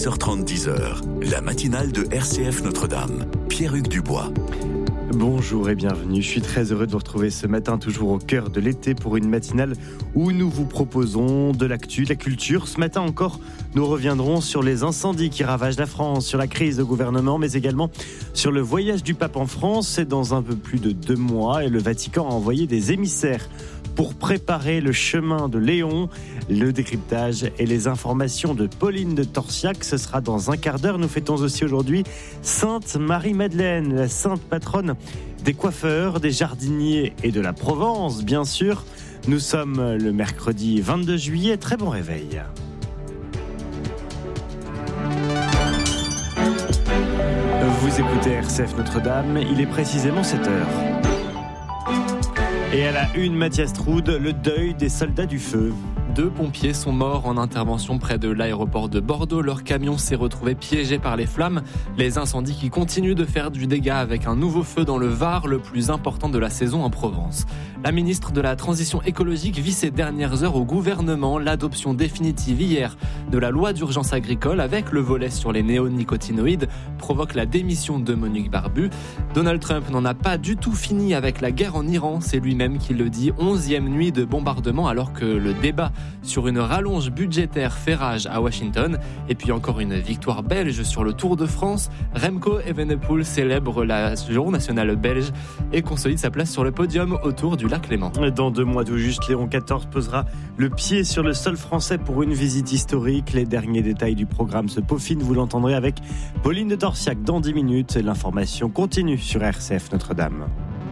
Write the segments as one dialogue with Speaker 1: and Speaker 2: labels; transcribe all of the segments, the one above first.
Speaker 1: 6h30, 10h, la matinale de RCF Notre-Dame. Pierre-Hugues Dubois.
Speaker 2: Bonjour et bienvenue, je suis très heureux de vous retrouver ce matin, toujours au cœur de l'été, pour une matinale où nous vous proposons de l'actu, de la culture. Ce matin encore, nous reviendrons sur les incendies qui ravagent la France, sur la crise de gouvernement, mais également sur le voyage du pape en France. C'est dans un peu plus de 2 mois et le Vatican a envoyé des émissaires pour préparer le chemin de Léon. Le décryptage et les informations de Pauline de Torsiac, ce sera dans un quart d'heure. Nous fêtons aussi aujourd'hui Sainte Marie-Madeleine, la sainte patronne des coiffeurs, des jardiniers et de la Provence, bien sûr. Nous sommes le mercredi 22 juillet. Très bon réveil. Vous écoutez RCF Notre-Dame, il est précisément 7h. Et à la une, Mathias Troud, le deuil des soldats du feu.
Speaker 3: 2 pompiers sont morts en intervention près de l'aéroport de Bordeaux. Leur camion s'est retrouvé piégé par les flammes. Les incendies qui continuent de faire du dégât avec un nouveau feu dans le Var, le plus important de la saison en Provence. La ministre de la Transition écologique vit ces dernières heures au gouvernement l'adoption définitive hier de la loi d'urgence agricole avec le volet sur les néonicotinoïdes provoque la démission de Monique Barbu. Donald Trump n'en a pas du tout fini avec la guerre en Iran. C'est lui-même qui le dit. 11e nuit de bombardement alors que le débat sur une rallonge budgétaire fait rage à Washington. Et puis encore une victoire belge sur le Tour de France. Remco Evenepoel célèbre la journée nationale belge et consolide sa place sur le podium autour du lac Léman.
Speaker 2: Dans 2 mois tout juste, Léon XIV posera le pied sur le sol français pour une visite historique. Les derniers détails du programme se peaufinent. Vous l'entendrez avec Pauline de Torsiac dans 10 minutes. L'information continue sur RCF Notre-Dame.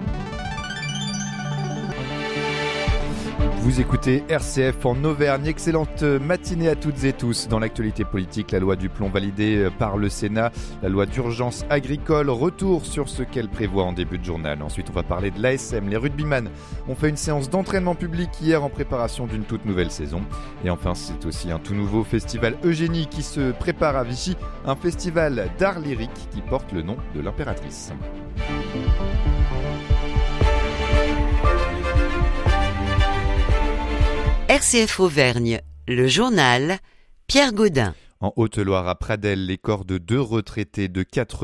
Speaker 4: Vous écoutez RCF en Auvergne. Excellente matinée à toutes et tous. Dans l'actualité politique, la loi du plomb validée par le Sénat, la loi d'urgence agricole, retour sur ce qu'elle prévoit en début de journal. Ensuite, on va parler de l'ASM. Les rugbyman ont fait une séance d'entraînement public hier en préparation d'une toute nouvelle saison. Et enfin, c'est aussi un tout nouveau festival Eugénie qui se prépare à Vichy, un festival d'art lyrique qui porte le nom de l'impératrice.
Speaker 5: RCF Auvergne, le journal, Pierre Gaudin.
Speaker 4: En Haute-Loire, à Pradelles, les corps de 2 retraités de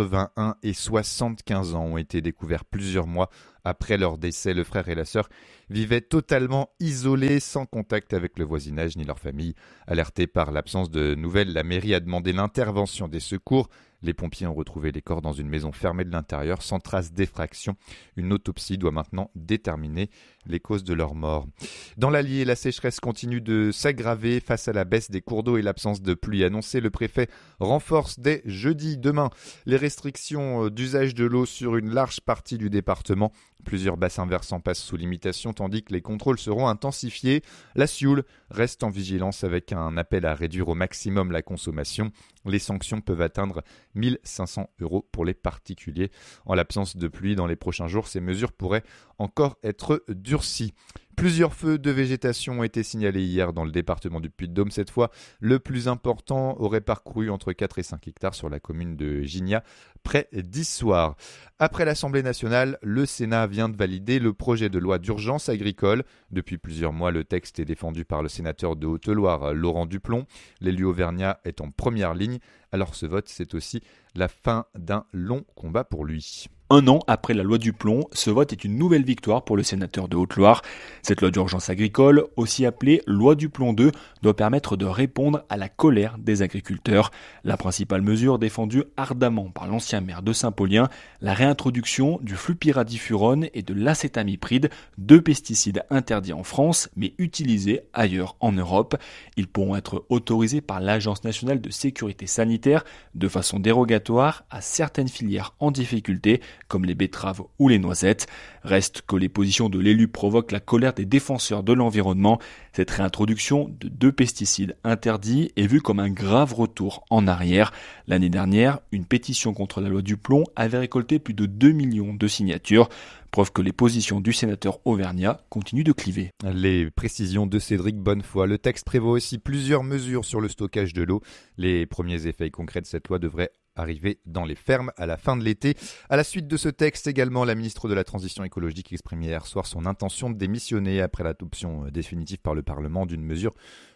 Speaker 4: 81 et 75 ans ont été découverts plusieurs mois après leur décès. Le frère et la sœur vivaient totalement isolés, sans contact avec le voisinage ni leur famille. Alertés par l'absence de nouvelles, la mairie a demandé l'intervention des secours. Les pompiers ont retrouvé les corps dans une maison fermée de l'intérieur, sans trace d'effraction. Une autopsie doit maintenant déterminer les causes de leur mort. Dans l'Allier, la sécheresse continue de s'aggraver face à la baisse des cours d'eau et l'absence de pluie annoncée. Le préfet renforce dès jeudi, demain, les restrictions d'usage de l'eau sur une large partie du département. Plusieurs bassins versants passent sous limitation, tandis que les contrôles seront intensifiés. La Sioule reste en vigilance avec un appel à réduire au maximum la consommation. Les sanctions peuvent atteindre 1 500 € pour les particuliers. En l'absence de pluie dans les prochains jours, ces mesures pourraient encore être durcies. Plusieurs feux de végétation ont été signalés hier dans le département du Puy-de-Dôme. Cette fois, le plus important aurait parcouru entre 4 et 5 hectares sur la commune de Gigna, près d'Issoire. Après l'Assemblée nationale, le Sénat vient de valider le projet de loi d'urgence agricole. Depuis plusieurs mois, le texte est défendu par le sénateur de Haute-Loire, Laurent Duplon. L'élu auvergnat est en première ligne. Alors ce vote, c'est aussi la fin d'un long combat pour lui.
Speaker 6: 1 an après la loi du plomb, ce vote est une nouvelle victoire pour le sénateur de Haute-Loire. Cette loi d'urgence agricole, aussi appelée loi du plomb 2, doit permettre de répondre à la colère des agriculteurs. La principale mesure défendue ardemment par l'ancien maire de Saint-Paulien, la réintroduction du flupyradifurone et de l'acétamipride, 2 pesticides interdits en France mais utilisés ailleurs en Europe. Ils pourront être autorisés par l'Agence nationale de sécurité sanitaire de façon dérogatoire à certaines filières en difficulté, comme les betteraves ou les noisettes. Reste que les positions de l'élu provoquent la colère des défenseurs de l'environnement. Cette réintroduction de 2 pesticides interdits est vue comme un grave retour en arrière. L'année dernière, une pétition contre la loi du plomb avait récolté plus de 2 millions de signatures. Preuve que les positions du sénateur auvergnat continuent de cliver.
Speaker 4: Les précisions de Cédric Bonnefoy. Le texte prévoit aussi plusieurs mesures sur le stockage de l'eau. Les premiers effets concrets de cette loi devraient arriver dans les fermes à la fin de l'été. À la suite de ce texte également, la ministre de la Transition écologique exprimait hier soir son intention de démissionner après l'adoption définitive par le Parlement d'une mesure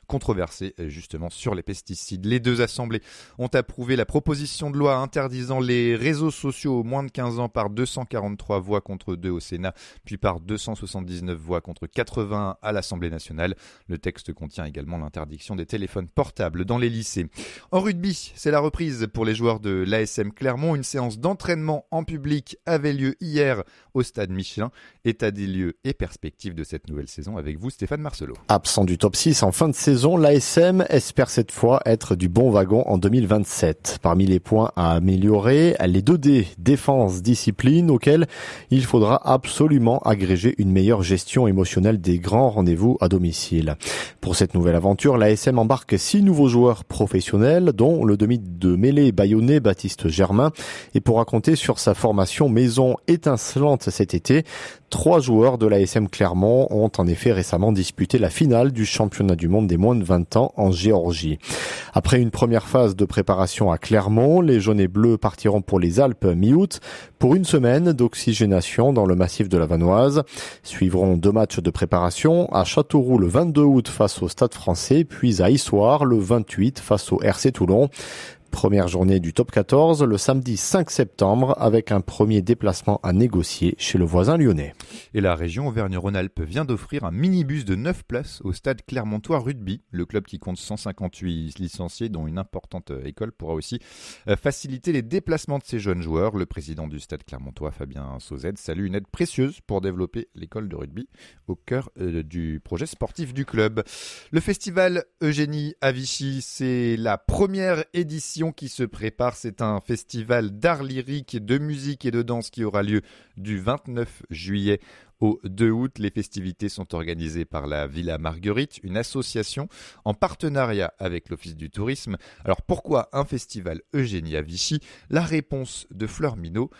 Speaker 4: controversée justement sur les pesticides. Les deux assemblées ont approuvé la proposition de loi interdisant les réseaux sociaux aux moins de 15 ans par 243 voix contre 2 au Sénat, puis par 279 voix contre 81 à l'Assemblée nationale. Le texte contient également l'interdiction des téléphones portables dans les lycées. En rugby, c'est la reprise pour les joueurs de l'ASM Clermont. Une séance d'entraînement en public avait lieu hier au stade Michelin. État des lieux et perspectives de cette nouvelle saison avec vous, Stéphane Marcelot.
Speaker 7: Absent du top 6 en fin de saison, l'ASM espère cette fois être du bon wagon en 2027. Parmi les points à améliorer, les 2D, défense, discipline, auxquels il faudra absolument agréger une meilleure gestion émotionnelle des grands rendez-vous à domicile. Pour cette nouvelle aventure, l'ASM embarque 6 nouveaux joueurs professionnels, dont le demi de mêlée bayonnais Baptiste Germain. Et pour raconter sur sa formation maison étincelante cet été, 3 joueurs de l'ASM Clermont ont en effet récemment disputé la finale du championnat du monde des moins de 20 ans en Géorgie. Après une première phase de préparation à Clermont, les jaunes et bleus partiront pour les Alpes mi-août pour une semaine d'oxygénation dans le massif de la Vanoise. Suivront 2 matchs de préparation à Châteauroux le 22 août face au Stade Français, puis à Issoire le 28 face au RC Toulon. Première journée du top 14 le samedi 5 septembre avec un premier déplacement à négocier chez le voisin lyonnais.
Speaker 4: Et la région Auvergne-Rhône-Alpes vient d'offrir un minibus de 9 places au stade Clermontois Rugby. Le club qui compte 158 licenciés dont une importante école pourra aussi faciliter les déplacements de ces jeunes joueurs. Le président du stade Clermontois, Fabien Sauzet, salue une aide précieuse pour développer l'école de rugby au cœur du projet sportif du club. Le festival Eugénie à Vichy, c'est la première édition qui se prépare. C'est un festival d'art lyrique, de musique et de danse qui aura lieu du 29 juillet au 2 août. Les festivités sont organisées par la Villa Marguerite, une association en partenariat avec l'Office du tourisme. Alors pourquoi un festival Eugénie à Vichy? La réponse de Fleur Minot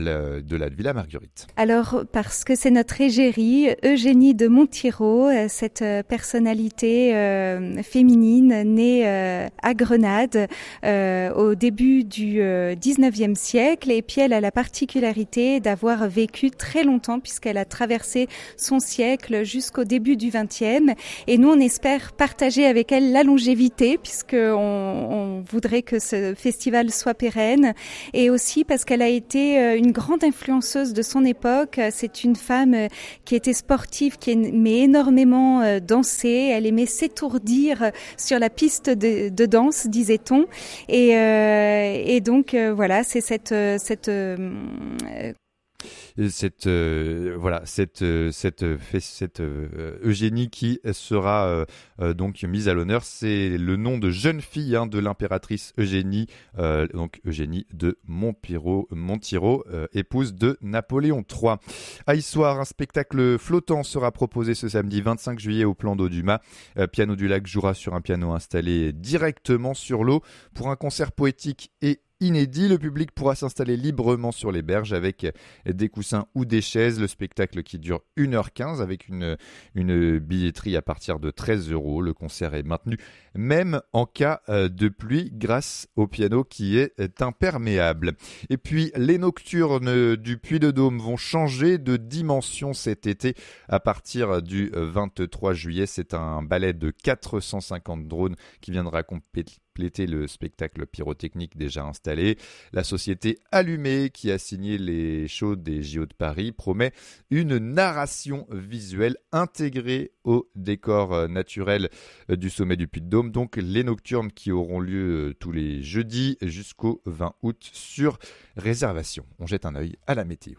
Speaker 4: de la Villa Marguerite.
Speaker 8: Alors parce que c'est notre égérie, Eugénie de Montiro, cette personnalité féminine née à Grenade au début du 19e siècle, et puis elle a la particularité d'avoir vécu très longtemps puisqu'elle a traversé son siècle jusqu'au début du 20e, et nous on espère partager avec elle la longévité puisqu'on voudrait que ce festival soit pérenne, et aussi parce qu'elle a été une grande influenceuse de son époque. C'est une femme qui était sportive, qui aimait énormément danser, elle aimait s'étourdir sur la piste de danse, disait-on, et donc voilà, c'est cette
Speaker 4: Eugénie qui sera donc mise à l'honneur. C'est le nom de jeune fille de l'impératrice Eugénie, donc Eugénie de Montiro, épouse de Napoléon III. À Issoire, un spectacle flottant sera proposé ce samedi 25 juillet au plan d'eau du Mât. Piano du Lac jouera sur un piano installé directement sur l'eau pour un concert poétique et inédit. Le public pourra s'installer librement sur les berges avec des coussins ou des chaises. Le spectacle qui dure 1h15 avec une billetterie à partir de 13 €. Le concert est maintenu même en cas de pluie grâce au piano qui est imperméable. Et puis les nocturnes du Puy-de-Dôme vont changer de dimension cet été à partir du 23 juillet. C'est un ballet de 450 drones qui viendra compléter le spectacle pyrotechnique déjà installé. La société Allumée, qui a signé les shows des JO de Paris, promet une narration visuelle intégrée au décor naturel du sommet du Puy-de-Dôme. Donc les nocturnes qui auront lieu tous les jeudis jusqu'au 20 août sur réservation. On jette un œil à la météo.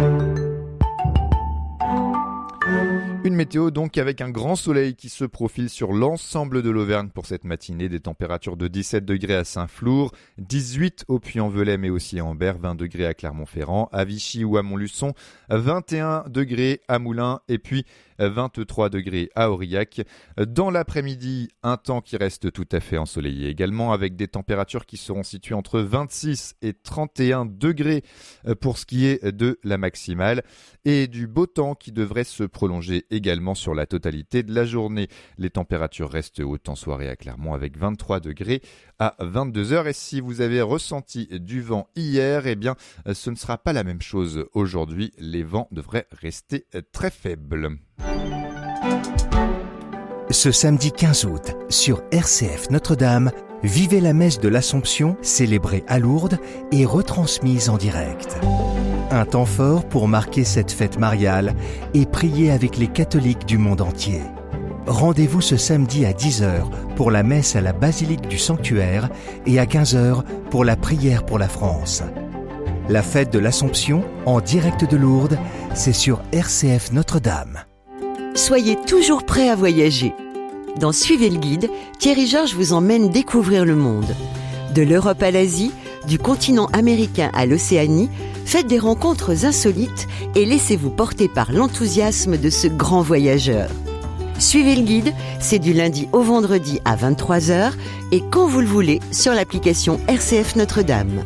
Speaker 4: Une météo donc avec un grand soleil qui se profile sur l'ensemble de l'Auvergne pour cette matinée. Des températures de 17 degrés à Saint-Flour, 18 au Puy-en-Velay mais aussi à Ambert, 20 degrés à Clermont-Ferrand, à Vichy ou à Montluçon, 21 degrés à Moulins et puis 23 degrés à Aurillac. Dans l'après-midi, un temps qui reste tout à fait ensoleillé également avec des températures qui seront situées entre 26 et 31 degrés pour ce qui est de la maximale et du beau temps qui devrait se prolonger également sur la totalité de la journée. Les températures restent hautes en soirée à Clermont avec 23 degrés à 22h. Et si vous avez ressenti du vent hier, eh bien, ce ne sera pas la même chose aujourd'hui. Les vents devraient rester très faibles.
Speaker 9: Ce samedi 15 août, sur RCF Notre-Dame, vivez la messe de l'Assomption, célébrée à Lourdes et retransmise en direct. Un temps fort pour marquer cette fête mariale et prier avec les catholiques du monde entier. Rendez-vous ce samedi à 10h pour la messe à la basilique du Sanctuaire et à 15h pour la prière pour la France. La fête de l'Assomption, en direct de Lourdes, c'est sur RCF Notre-Dame.
Speaker 5: Soyez toujours prêts à voyager. Dans Suivez le guide, Thierry Georges vous emmène découvrir le monde. De l'Europe à l'Asie, du continent américain à l'Océanie, faites des rencontres insolites et laissez-vous porter par l'enthousiasme de ce grand voyageur. Suivez le guide, c'est du lundi au vendredi à 23h et quand vous le voulez sur l'application RCF Notre-Dame.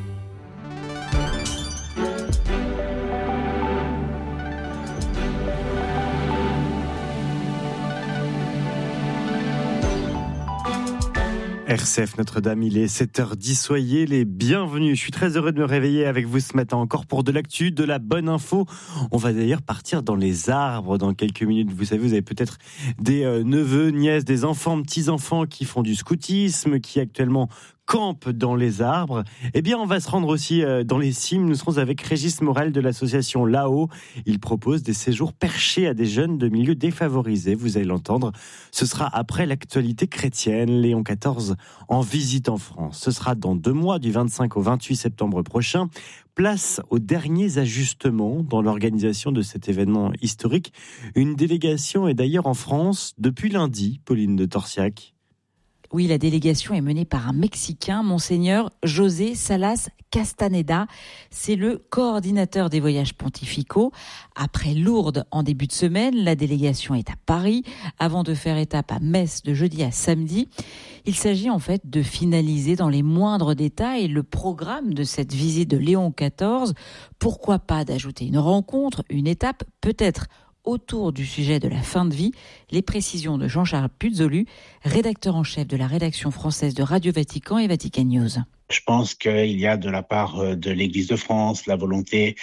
Speaker 2: RCF Notre-Dame, il est 7h10, soyez les bienvenus. Je suis très heureux de me réveiller avec vous ce matin encore pour de l'actu, de la bonne info. On va d'ailleurs partir dans les arbres dans quelques minutes. Vous savez, vous avez peut-être des neveux, nièces, des enfants, petits-enfants qui font du scoutisme, qui actuellement campent dans les arbres. Eh bien, on va se rendre aussi dans les cimes. Nous serons avec Régis Morel de l'association Là-haut. Il propose des séjours perchés à des jeunes de milieux défavorisés. Vous allez l'entendre. Ce sera après l'actualité chrétienne. Léon XIV en visite en France. Ce sera dans 2 mois, du 25 au 28 septembre prochain. Place aux derniers ajustements dans l'organisation de cet événement historique. Une délégation est d'ailleurs en France depuis lundi, Pauline de Torsiac.
Speaker 10: Oui, la délégation est menée par un Mexicain, Monseigneur José Salas Castaneda. C'est le coordinateur des voyages pontificaux. Après Lourdes en début de semaine, la délégation est à Paris avant de faire étape à Metz de jeudi à samedi. Il s'agit en fait de finaliser dans les moindres détails le programme de cette visite de Léon XIV. Pourquoi pas d'ajouter une rencontre, une étape, peut-être autour du sujet de la fin de vie, les précisions de Jean-Charles Puzolu, rédacteur en chef de la rédaction française de Radio Vatican et Vatican News.
Speaker 11: Je pense qu'il y a de la part de l'Église de France la volonté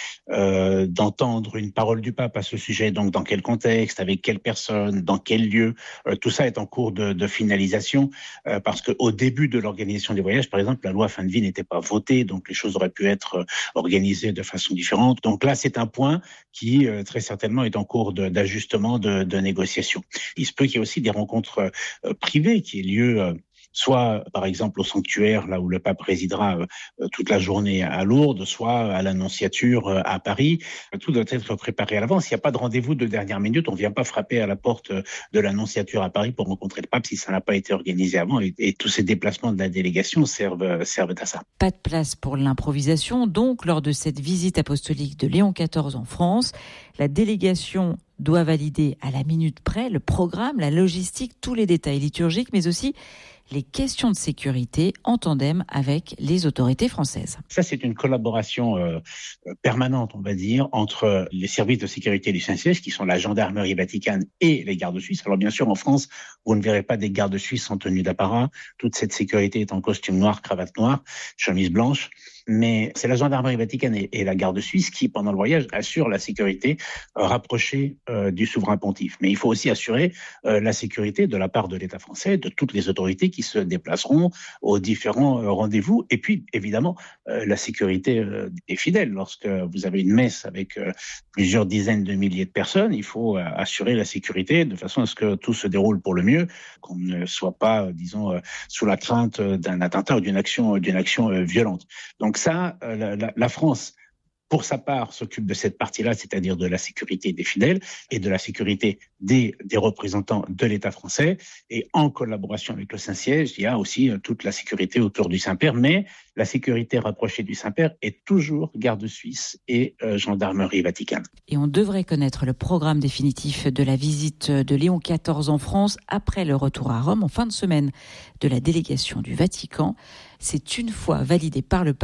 Speaker 11: d'entendre une parole du pape à ce sujet. Donc, dans quel contexte, avec quelle personne, dans quel lieu, tout ça est en cours de finalisation parce qu'au début de l'organisation des voyages, par exemple, la loi fin de vie n'était pas votée, donc les choses auraient pu être organisées de façon différente. Donc là, c'est un point qui très certainement est en cours d'ajustement, de négociation. Il se peut qu'il y ait aussi des rencontres privées qui aient lieu soit par exemple au sanctuaire, là où le pape résidera toute la journée à Lourdes, soit à l'Annonciature à Paris. Tout doit être préparé à l'avance. Il n'y a pas de rendez-vous de dernière minute. On ne vient pas frapper à la porte de l'Annonciature à Paris pour rencontrer le pape si ça n'a pas été organisé avant. Et tous ces déplacements de la délégation servent à ça.
Speaker 10: Pas de place pour l'improvisation. Donc, lors de cette visite apostolique de Léon XIV en France, la délégation doit valider à la minute près le programme, la logistique, tous les détails liturgiques, mais aussi les questions de sécurité en tandem avec les autorités françaises.
Speaker 11: Ça, c'est une collaboration permanente, on va dire, entre les services de sécurité du Saint-Siège, qui sont la gendarmerie vaticane et les gardes suisses. Alors bien sûr, en France, vous ne verrez pas des gardes suisses en tenue d'apparat. Toute cette sécurité est en costume noir, cravate noire, chemise blanche. Mais c'est la gendarmerie vaticane et la garde suisse qui, pendant le voyage, assurent la sécurité rapprochée du souverain pontife. Mais il faut aussi assurer la sécurité de la part de l'État français, de toutes les autorités qui se déplaceront aux différents rendez-vous. Et puis, évidemment, la sécurité des fidèles. Lorsque vous avez une messe avec plusieurs dizaines de milliers de personnes, il faut assurer la sécurité de façon à ce que tout se déroule pour le mieux, qu'on ne soit pas, disons, sous la crainte d'un attentat ou d'une action violente. Donc ça, la France, pour sa part, s'occupe de cette partie-là, c'est-à-dire de la sécurité des fidèles et de la sécurité des représentants de l'État français. Et en collaboration avec le Saint-Siège, il y a aussi toute la sécurité autour du Saint-Père, mais la sécurité rapprochée du Saint-Père est toujours garde suisse et gendarmerie vaticane.
Speaker 10: Et on devrait connaître le programme définitif de la visite de Léon XIV en France après le retour à Rome en fin de semaine de la délégation du Vatican. C'est une fois validé par le pape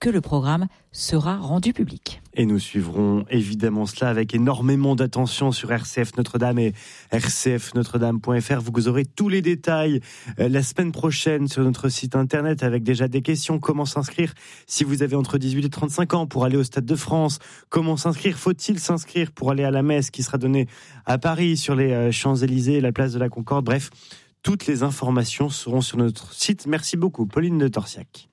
Speaker 10: que le programme sera rendu public.
Speaker 2: Et nous suivrons évidemment cela avec énormément d'attention sur RCF Notre-Dame et rcfnotredame.fr. Vous aurez tous les détails la semaine prochaine sur notre site internet avec déjà des questions. Comment s'inscrire si vous avez entre 18 et 35 ans pour aller au Stade de France? Comment s'inscrire? Faut-il s'inscrire pour aller à la messe qui sera donnée à Paris sur les Champs-Élysées et la place de la Concorde? Bref, toutes les informations seront sur notre site. Merci beaucoup, Pauline de Torsiac.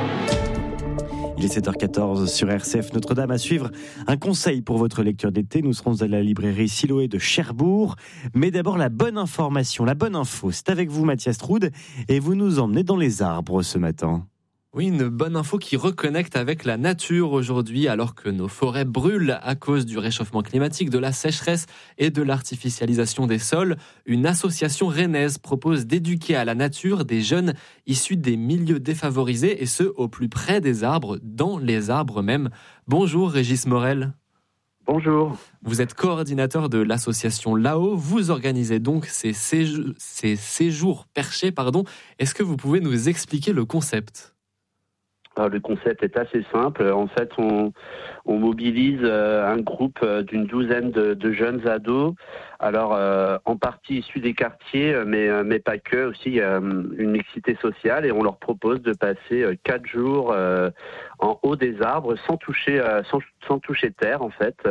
Speaker 2: Il est 7h14 sur RCF Notre-Dame. À suivre, un conseil pour votre lecture d'été. Nous serons à la librairie Siloé de Cherbourg. Mais d'abord, la bonne information, la bonne info. C'est avec vous, Mathias Troud, et vous nous emmenez dans les arbres ce matin.
Speaker 3: Oui, une bonne info qui reconnecte avec la nature aujourd'hui, alors que nos forêts brûlent à cause du réchauffement climatique, de la sécheresse et de l'artificialisation des sols. Une association rennaise propose d'éduquer à la nature des jeunes issus des milieux défavorisés, et ce, au plus près des arbres, dans les arbres même. Bonjour Régis Morel.
Speaker 12: Bonjour.
Speaker 3: Vous êtes coordinateur de l'association Là-haut. Vous organisez donc ces séjours perchés. Est-ce que vous pouvez nous expliquer le concept ?
Speaker 12: Alors, le concept est assez simple. En fait, on mobilise un groupe d'une douzaine de jeunes ados. Alors, en partie issus des quartiers, mais pas que. Aussi, il y a une mixité sociale et on leur propose de passer 4 jours en haut des arbres sans toucher terre, en fait.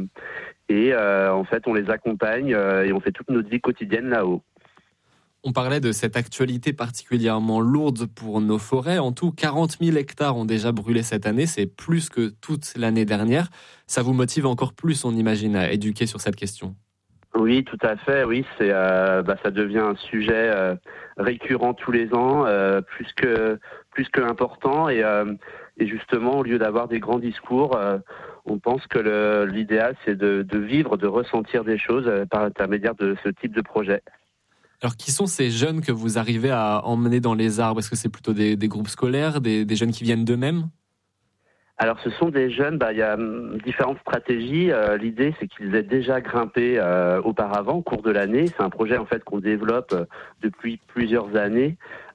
Speaker 12: En fait, on les accompagne et on fait toute notre vie quotidienne là-haut.
Speaker 3: On parlait de cette actualité particulièrement lourde pour nos forêts. En tout, 40 000 hectares ont déjà brûlé cette année. C'est plus que toute l'année dernière. Ça vous motive encore plus, on imagine, à éduquer sur cette question?
Speaker 12: Oui, tout à fait. Oui, ça devient un sujet récurrent tous les ans, plus que important. Et justement, au lieu d'avoir des grands discours, on pense que l'idéal, c'est de vivre, de ressentir des choses par l'intermédiaire de ce type de projet.
Speaker 3: Alors, qui sont ces jeunes que vous arrivez à emmener dans les arbres? Est-ce que c'est plutôt des groupes scolaires, des jeunes qui viennent d'eux-mêmes?
Speaker 12: Alors, ce sont des jeunes, il y a différentes stratégies. L'idée, c'est qu'ils aient déjà grimpé auparavant, au cours de l'année. C'est un projet, en fait, qu'on développe depuis plusieurs années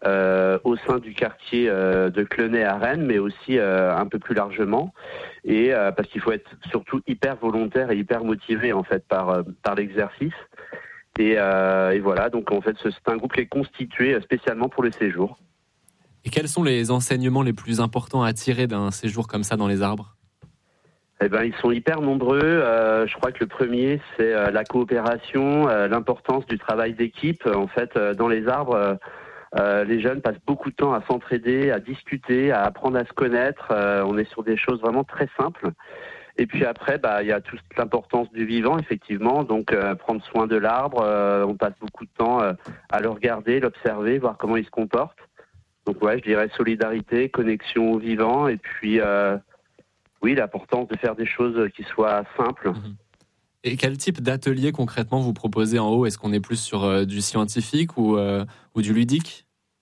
Speaker 12: au sein du quartier de Clenay à Rennes, mais aussi un peu plus largement. Et parce qu'il faut être surtout hyper volontaire et hyper motivé, en fait, par l'exercice. Et voilà, donc en fait, c'est un groupe qui est constitué spécialement pour le séjour.
Speaker 3: Et quels sont les enseignements les plus importants à tirer d'un séjour comme ça dans les arbres?
Speaker 12: Ils sont hyper nombreux. Je crois que le premier, c'est la coopération, l'importance du travail d'équipe. En fait, dans les arbres, les jeunes passent beaucoup de temps à s'entraider, à discuter, à apprendre à se connaître. On est sur des choses vraiment très simples. Et puis après, il y a toute l'importance du vivant, effectivement. Donc, prendre soin de l'arbre, on passe beaucoup de temps à le regarder, l'observer, voir comment il se comporte. Donc, je dirais solidarité, connexion au vivant, et puis, l'importance de faire des choses qui soient simples.
Speaker 3: Et quel type d'atelier concrètement vous proposez en haut? Est-ce qu'on est plus sur du scientifique ou du ludique?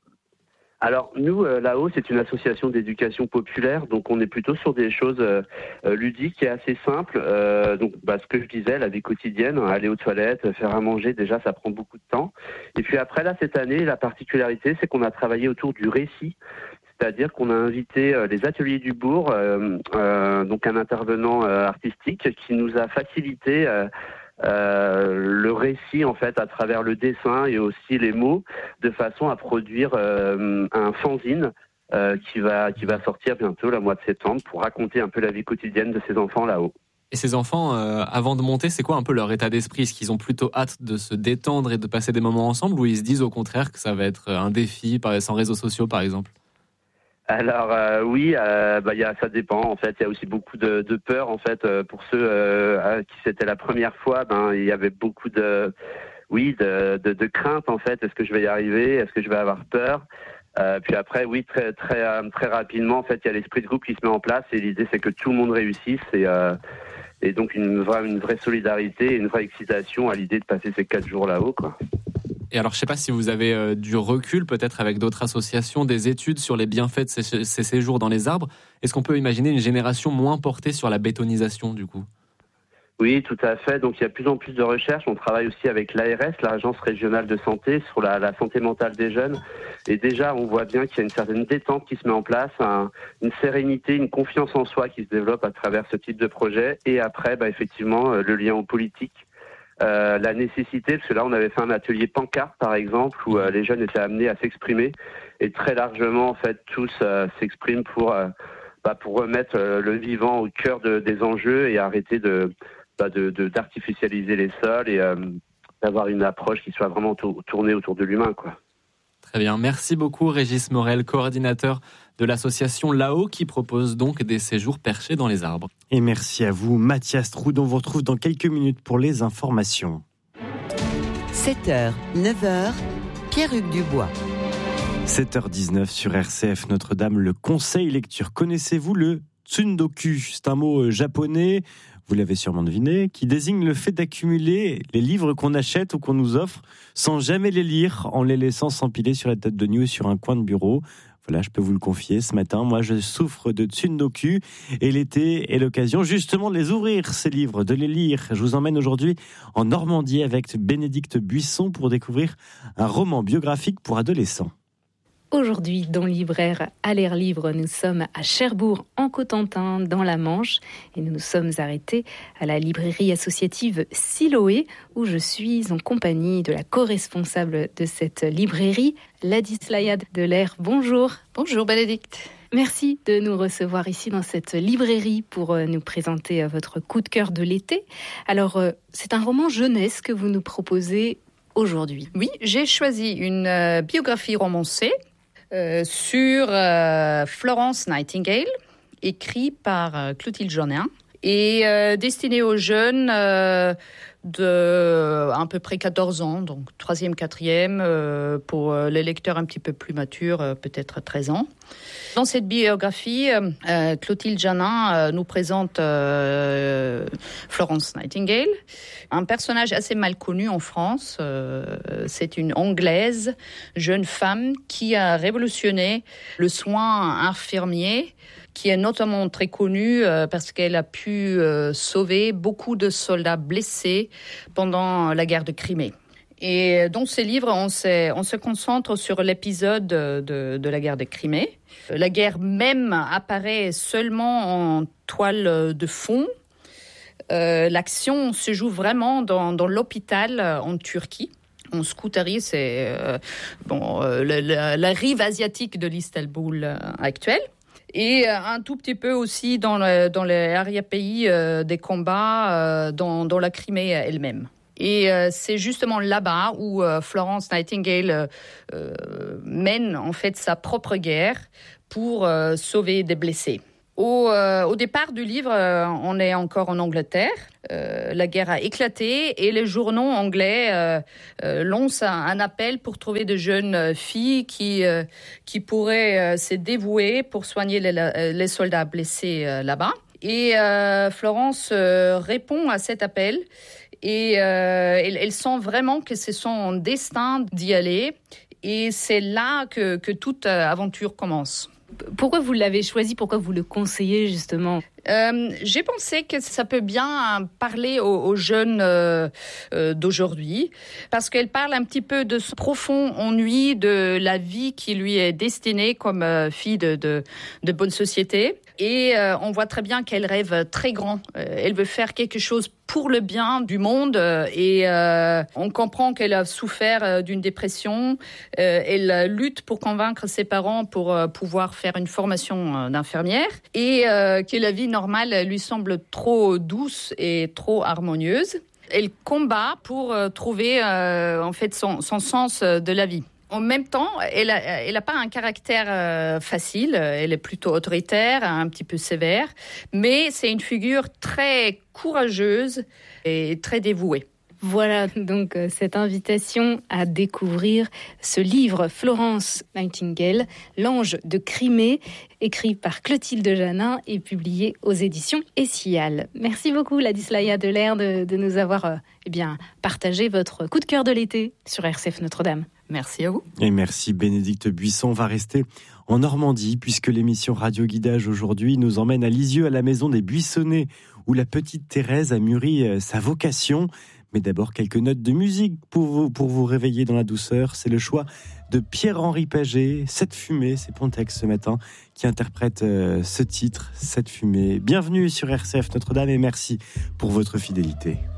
Speaker 12: Alors nous, là-haut, c'est une association d'éducation populaire, donc on est plutôt sur des choses ludiques et assez simples. Ce que je disais, la vie quotidienne, aller aux toilettes, faire à manger, déjà ça prend beaucoup de temps. Et puis après, là, cette année, la particularité, c'est qu'on a travaillé autour du récit. C'est-à-dire qu'on a invité les Ateliers du Bourg, donc un intervenant artistique qui nous a facilité le récit en fait à travers le dessin et aussi les mots, de façon à produire un fanzine qui va sortir bientôt, le mois de septembre, pour raconter un peu la vie quotidienne de ces enfants là-haut.
Speaker 3: Et ces enfants, avant de monter, c'est quoi un peu leur état d'esprit? Est-ce qu'ils ont plutôt hâte de se détendre et de passer des moments ensemble, ou ils se disent au contraire que ça va être un défi, sans réseaux sociaux par exemple?
Speaker 12: Alors ça dépend en fait. Il y a aussi beaucoup de peur en fait pour ceux à qui c'était la première fois. Il y avait beaucoup de crainte en fait. Est-ce que je vais y arriver? Est-ce que je vais avoir peur? Puis après, très très très rapidement en fait, il y a l'esprit de groupe qui se met en place et l'idée c'est que tout le monde réussisse et donc une vraie solidarité et une vraie excitation à l'idée de passer ces 4 jours là-haut, quoi.
Speaker 3: Et alors, je ne sais pas si vous avez du recul, peut-être avec d'autres associations, des études sur les bienfaits de ces séjours dans les arbres. Est-ce qu'on peut imaginer une génération moins portée sur la bétonisation, du coup?
Speaker 12: Oui, tout à fait. Donc il y a de plus en plus de recherches. On travaille aussi avec l'ARS, l'Agence régionale de santé, sur la santé mentale des jeunes. Et déjà, on voit bien qu'il y a une certaine détente qui se met en place, une sérénité, une confiance en soi qui se développe à travers ce type de projet. Et après, effectivement, le lien aux politiques. La nécessité, parce que là on avait fait un atelier pancarte par exemple où les jeunes étaient amenés à s'exprimer et très largement en fait tous s'expriment pour remettre le vivant au cœur des enjeux et arrêter d'artificialiser les sols et d'avoir une approche qui soit vraiment tournée autour de l'humain, quoi.
Speaker 3: Très bien, merci beaucoup Régis Morel, coordinateur de l'association Là-haut qui propose donc des séjours perchés dans les arbres.
Speaker 2: Et merci à vous Mathias Troud, on vous retrouve dans quelques minutes pour les informations.
Speaker 5: 7h, 9h, Pierre-Hugues Dubois.
Speaker 2: 7h19 sur RCF Notre-Dame, le conseil lecture. Connaissez-vous le tsundoku ? C'est un mot japonais, vous l'avez sûrement deviné, qui désigne le fait d'accumuler les livres qu'on achète ou qu'on nous offre sans jamais les lire, en les laissant s'empiler sur la table de nuit ou sur un coin de bureau. Voilà, je peux vous le confier, ce matin, moi je souffre de tsundoku et l'été est l'occasion justement de les ouvrir, ces livres, de les lire. Je vous emmène aujourd'hui en Normandie avec Bénédicte Buisson pour découvrir un roman biographique pour adolescents.
Speaker 13: Aujourd'hui, dans Libraire à l'air libre, nous sommes à Cherbourg, en Cotentin, dans la Manche. Et nous nous sommes arrêtés à la librairie associative Siloé, où je suis en compagnie de la co-responsable de cette librairie, Ladislaïa Delair. Bonjour.
Speaker 14: Bonjour Bénédicte.
Speaker 13: Merci de nous recevoir ici dans cette librairie pour nous présenter votre coup de cœur de l'été. Alors, c'est un roman jeunesse que vous nous proposez aujourd'hui.
Speaker 14: Oui, j'ai choisi une biographie romancée sur Florence Nightingale, écrit par Clotilde Jonin et destinée aux jeunes de à peu près 14 ans, donc 3e, 4e, pour les lecteurs un petit peu plus matures, peut-être 13 ans. Dans cette biographie, Clotilde Jonin nous présente Florence Nightingale, un personnage assez mal connu en France. C'est une Anglaise, jeune femme, qui a révolutionné le soin infirmier, qui est notamment très connue parce qu'elle a pu sauver beaucoup de soldats blessés pendant la guerre de Crimée. Et dans ces livres, on se concentre sur l'épisode de la guerre de Crimée. La guerre même apparaît seulement en toile de fond. L'action se joue vraiment dans l'hôpital en Turquie. En Scutari, c'est la rive asiatique de l'Istanbul actuelle. Et un tout petit peu aussi dans les arrière-pays des combats dans la Crimée elle-même. Et c'est justement là-bas où Florence Nightingale mène en fait sa propre guerre pour sauver des blessés. Au départ du livre, on est encore en Angleterre. La guerre a éclaté et les journaux anglais lancent un appel pour trouver de jeunes filles qui pourraient se dévouer pour soigner les soldats blessés là-bas. Et Florence répond à cet appel. Et elle sent vraiment que c'est son destin d'y aller. Et c'est là que toute aventure commence.
Speaker 13: Pourquoi vous l'avez choisi ? Pourquoi vous le conseillez justement ?
Speaker 14: J'ai pensé que ça peut bien parler aux jeunes d'aujourd'hui, parce qu'elle parle un petit peu de ce profond ennui de la vie qui lui est destinée comme fille de bonne société. Et on voit très bien qu'elle rêve très grand. Elle veut faire quelque chose pour le bien du monde et on comprend qu'elle a souffert d'une dépression. Elle lutte pour convaincre ses parents pour pouvoir faire une formation d'infirmière et que la vie normale lui semble trop douce et trop harmonieuse. Elle combat pour trouver en fait son sens de la vie. En même temps, elle a pas un caractère facile, elle est plutôt autoritaire, un petit peu sévère, mais c'est une figure très courageuse et très dévouée.
Speaker 13: Voilà donc cette invitation à découvrir ce livre Florence Nightingale, L'Ange de Crimée, écrit par Clotilde Jonin et publié aux éditions Essial. Merci beaucoup Ladislaïa Delair de nous avoir partagé votre coup de cœur de l'été sur RCF Notre-Dame.
Speaker 14: Merci à vous.
Speaker 2: Et merci Bénédicte Buisson. On va rester en Normandie puisque l'émission Radio Guidage aujourd'hui nous emmène à Lisieux, à la maison des Buissonnets, où la petite Thérèse a mûri sa vocation. Mais d'abord, quelques notes de musique pour vous réveiller dans la douceur. C'est le choix de Pierre-Henri Paget, Cette fumée, c'est Pontex ce matin, qui interprète ce titre, Cette fumée. Bienvenue sur RCF Notre-Dame et merci pour votre fidélité.